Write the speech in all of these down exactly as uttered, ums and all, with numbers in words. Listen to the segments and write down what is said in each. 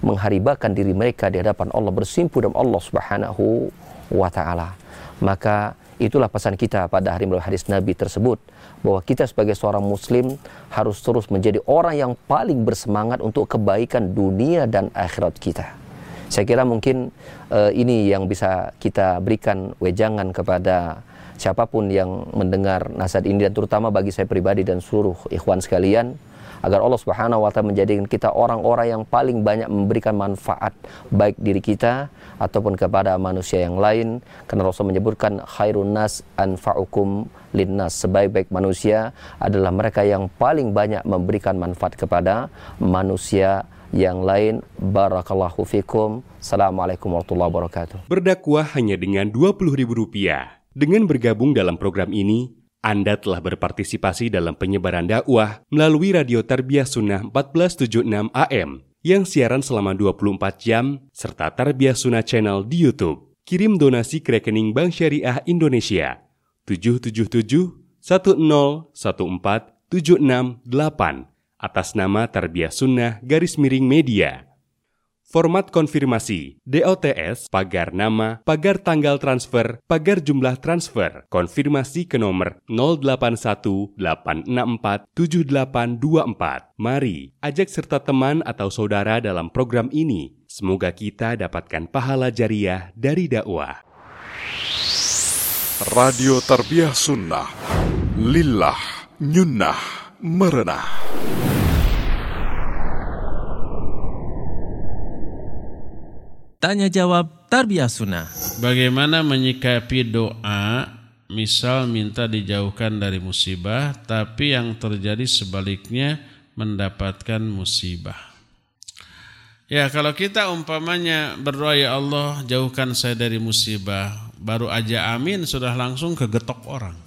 mengharibakan diri mereka di hadapan Allah, bersimpu dengan Allah Subhanahu wa ta'ala. Maka itulah pesan kita pada hari melalui hadis Nabi tersebut, bahwa kita sebagai seorang muslim harus terus menjadi orang yang paling bersemangat untuk kebaikan dunia dan akhirat kita. Saya kira mungkin uh, ini yang bisa kita berikan wejangan kepada siapapun yang mendengar nasihat ini, dan terutama bagi saya pribadi dan seluruh ikhwan sekalian, agar Allah Subhanahu wa ta'ala menjadikan kita orang-orang yang paling banyak memberikan manfaat baik diri kita ataupun kepada manusia yang lain. Karena Rasul menyebutkan khairun nas anfa'ukum linnas, sebaik-baik manusia adalah mereka yang paling banyak memberikan manfaat kepada manusia yang lain. Barakallahu fikum. Assalamualaikum warahmatullahi wabarakatuh. Berdakwah hanya dengan dua puluh ribu rupiah. Dengan bergabung dalam program ini, Anda telah berpartisipasi dalam penyebaran dakwah melalui Radio Tarbiyah Sunnah empat belas tujuh puluh enam A M yang siaran selama dua puluh empat jam, serta Tarbiyah Sunnah Channel di YouTube. Kirim donasi ke rekening Bank Syariah Indonesia tujuh tujuh tujuh satu nol satu empat tujuh enam delapan atas nama Tarbiyah Sunnah garis miring media. Format konfirmasi D O T S, pagar nama, pagar tanggal transfer, pagar jumlah transfer. Konfirmasi ke nomor nol delapan satu delapan enam empat tujuh delapan dua empat. Mari ajak serta teman atau saudara dalam program ini. Semoga kita dapatkan pahala jariah dari dakwah. Radio Tarbiyah Sunnah, lillah, nyunnah, merenah. Tanya jawab Tarbiyah Sunnah. Bagaimana menyikapi doa, misal minta dijauhkan dari musibah, tapi yang terjadi sebaliknya mendapatkan musibah? Ya, kalau kita umpamanya berdoa, ya Allah jauhkan saya dari musibah, baru aja amin sudah langsung kegetok orang.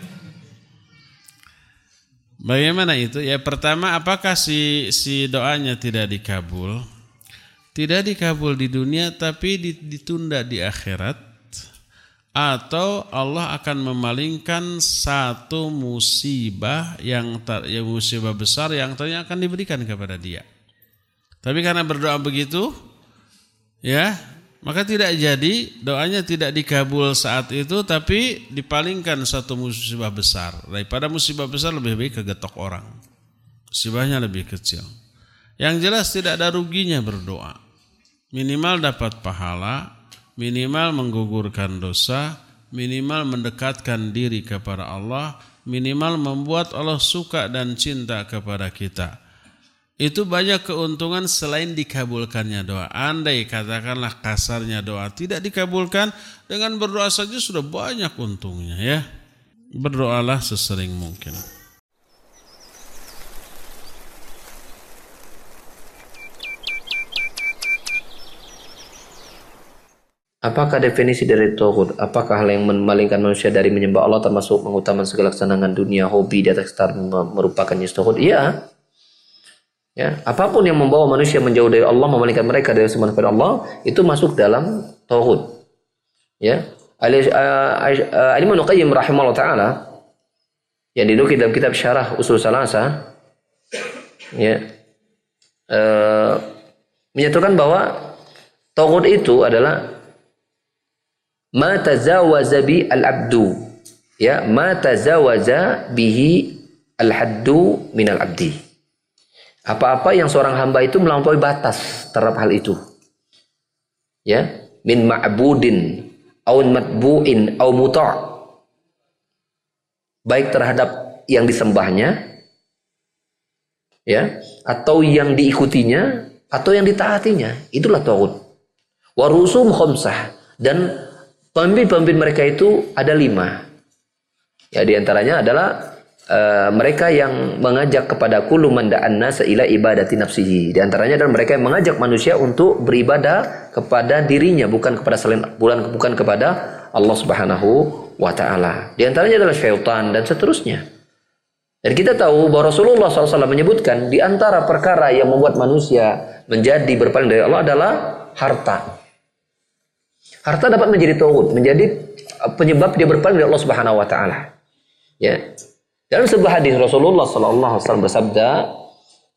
Bagaimana itu? Ya, pertama, apakah si si doanya tidak dikabul? Tidak dikabul di dunia tapi ditunda di akhirat, atau Allah akan memalingkan satu musibah yang, yang musibah besar yang ternyata akan diberikan kepada dia. Tapi karena berdoa begitu, ya, maka tidak jadi, doanya tidak dikabul saat itu, tapi dipalingkan satu musibah besar. Daripada musibah besar lebih baik kegetok orang, musibahnya lebih kecil. Yang jelas tidak ada ruginya berdoa. Minimal dapat pahala, minimal menggugurkan dosa, minimal mendekatkan diri kepada Allah, minimal membuat Allah suka dan cinta kepada kita. Itu banyak keuntungan selain dikabulkannya doa. Andai katakanlah kasarnya doa tidak dikabulkan, dengan berdoa saja sudah banyak untungnya, ya. Berdoalah sesering mungkin. Apakah definisi dari tauhid? Apakah hal yang memalingkan manusia dari menyembah Allah termasuk mengutamakan segala kesenangan dunia, hobi di atas sekitar merupakan tauhid? Iya. Ya, apapun yang membawa manusia menjauh dari Allah, memalingkan mereka dari semua kepada Allah, itu masuk dalam tauhid. Ya. Al-Imam Ibnu Qayyim rahimahullah taala yang dinukil dalam kitab Syarah Ushul Tsalatsa, ya, uh, menyatakan bahwa tauhid itu adalah ma tazawaza bi al-abdu, ya, ma tazawaza bihi al-haddu min al-abdi. Apa-apa yang seorang hamba itu melampaui batas terhadap hal itu, ya, min ma'budin au matbu'in au muta', baik terhadap yang disembahnya, ya, atau yang diikutinya, atau yang ditaatinya. Itulah tauhid. Wa rusum khamsah, dan pemimpin-pemimpin mereka itu ada lima. Ya, diantaranya adalah uh, mereka yang mengajak kepada kullu man da'an nasa ila ibadati nafsihi. Di antaranya adalah mereka yang mengajak manusia untuk beribadah kepada dirinya, bukan kepada selain, bukan bukan kepada Allah Subhanahu wa taala. Di antaranya adalah syaitan dan seterusnya. Dan kita tahu bahwa Rasulullah shallallahu alaihi wasallam menyebutkan di antara perkara yang membuat manusia menjadi berpaling dari Allah adalah harta. Harta dapat menjadi tauhid, menjadi penyebab dia berpaling dari Allah Subhanahu wa taala. Ya. Dalam sebuah hadis Rasulullah sallallahu alaihi wasallam bersabda,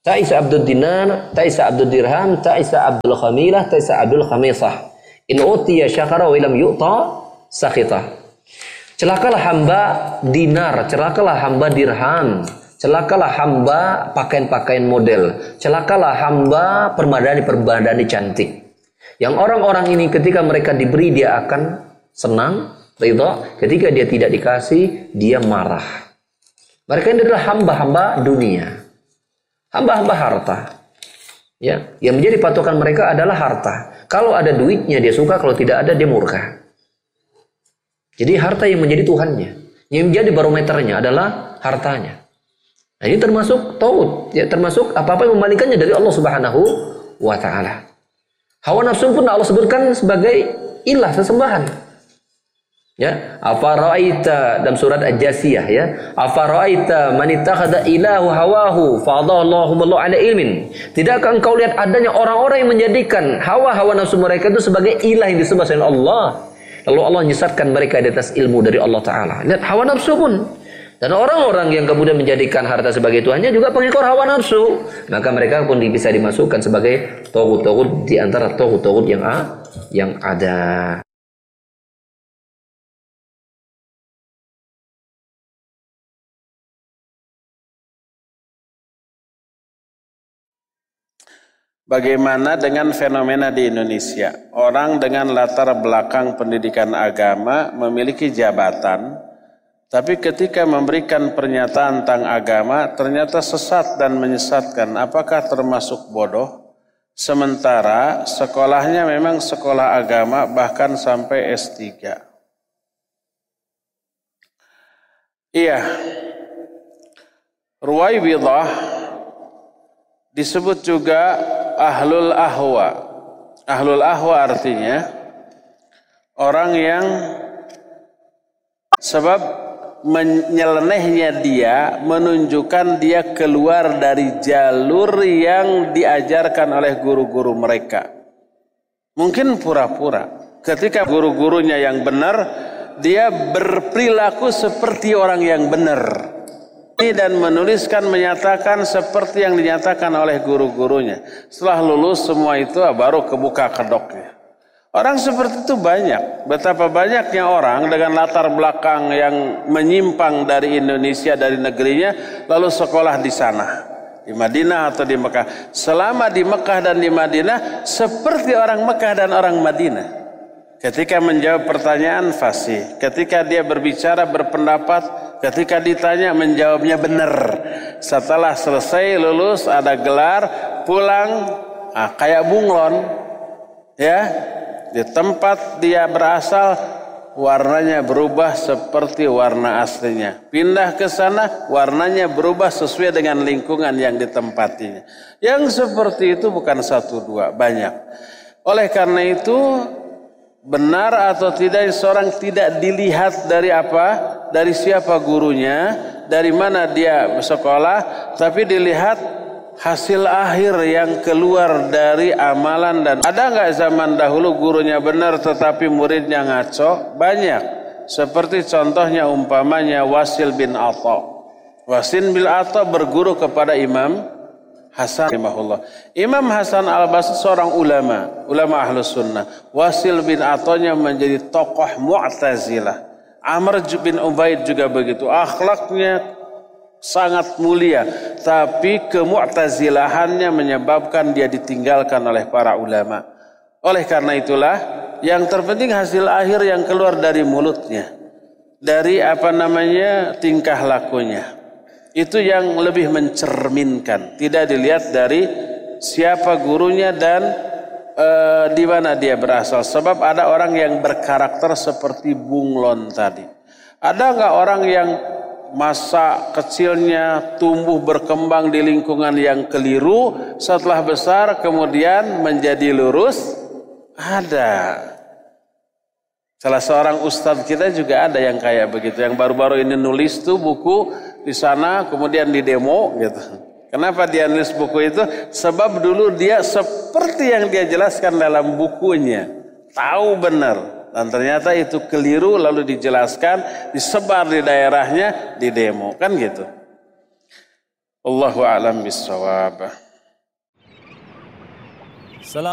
Ta'isa abdul dinar, ta'isa abdul dirham, ta'isa abdul khamilah, ta'isa abdul khamisah. In utiya syakara wa lam yu'ta sakhita. Celakalah hamba dinar, celakalah hamba dirham, celakalah hamba pakaian-pakaian model, celakalah hamba permadani-permadani cantik. Yang orang-orang ini ketika mereka diberi dia akan senang, ridha. Ketika dia tidak dikasih, dia marah. Mereka ini adalah hamba-hamba dunia. Hamba-hamba harta. Ya, yang menjadi patokan mereka adalah harta. Kalau ada duitnya dia suka, kalau tidak ada dia murka. Jadi harta yang menjadi Tuhannya, yang menjadi barometernya adalah hartanya. Nah, ini termasuk taut, ya, termasuk apa-apa yang memalingkannya dari Allah Subhanahu wa taala. Hawa nafsu pun Allah sebutkan sebagai ilah, sesembahan. Ya, afara'aita dalam surat Al-Jasiyah, ya, afara'aita man ittakhadha ilahu hawahu fa'adallahu Allahu ala ilmin. Tidakkah engkau lihat adanya orang-orang yang menjadikan hawa-hawa nafsu mereka itu sebagai ilah yang disembah selain Allah, lalu Allah menyesatkan mereka di atas ilmu dari Allah taala. Lihat hawa nafsu pun. Dan orang-orang yang kemudian menjadikan harta sebagai tuhannya juga pengikut hawa nafsu, maka mereka pun bisa dimasukkan sebagai taghut-taghut di antara taghut-taghut yang a, yang ada. Bagaimana dengan fenomena di Indonesia? Orang dengan latar belakang pendidikan agama memiliki jabatan, tapi ketika memberikan pernyataan tentang agama ternyata sesat dan menyesatkan. Apakah termasuk bodoh? Sementara sekolahnya memang sekolah agama bahkan sampai S tiga. Iya, Ruwaibidah disebut juga Ahlul ahwa. Ahlul ahwa artinya orang yang sebab menyelenehnya dia menunjukkan dia keluar dari jalur yang diajarkan oleh guru-guru mereka. Mungkin pura-pura. Ketika guru-gurunya yang benar, dia berperilaku seperti orang yang benar. Dan menuliskan, menyatakan seperti yang dinyatakan oleh guru-gurunya. Setelah lulus semua itu baru kebuka kedoknya. Orang seperti itu banyak. Betapa banyaknya orang dengan latar belakang yang menyimpang dari Indonesia, dari negerinya, lalu sekolah di sana, di Madinah atau di Mekah. Selama di Mekah dan di Madinah seperti orang Mekah dan orang Madinah. Ketika menjawab pertanyaan fasih, ketika dia berbicara berpendapat, ketika ditanya menjawabnya benar. Setelah selesai lulus ada gelar, pulang ah, kayak bunglon, ya, di tempat dia berasal warnanya berubah seperti warna aslinya. Pindah ke sana warnanya berubah sesuai dengan lingkungan yang ditempatinya. Yang seperti itu bukan satu dua, banyak. Oleh karena itu benar atau tidak seorang tidak dilihat dari apa, dari siapa gurunya, dari mana dia bersekolah, tapi dilihat hasil akhir yang keluar dari amalan. Dan ada nggak zaman dahulu gurunya benar tetapi muridnya ngaco? Banyak. Seperti contohnya umpamanya Wasil bin Atha. Wasil bin Atha berguru kepada Imam Hasan rahimahullah. Imam Hasan al-Basri seorang ulama, ulama ahlus sunnah. Wasil bin Atha-nya menjadi tokoh Mu'tazilah. Amr bin Ubaid juga begitu. Akhlaknya sangat mulia, tapi kemu'tazilahannya menyebabkan dia ditinggalkan oleh para ulama. Oleh karena itulah yang terpenting hasil akhir yang keluar dari mulutnya, dari apa namanya tingkah lakunya. Itu yang lebih mencerminkan, tidak dilihat dari siapa gurunya dan e, di mana dia berasal. Sebab ada orang yang berkarakter seperti bunglon tadi. Ada nggak orang yang masa kecilnya tumbuh berkembang di lingkungan yang keliru, setelah besar kemudian menjadi lurus? Ada. Salah seorang ustadz kita juga ada yang kayak begitu, yang baru-baru ini nulis tuh buku di sana kemudian di demo gitu. Kenapa dia nulis buku itu? Sebab dulu dia seperti yang dia jelaskan dalam bukunya, tahu benar. Dan ternyata itu keliru lalu dijelaskan, disebar di daerahnya, di demo. Kan gitu. Wallahu a'lam bissawab.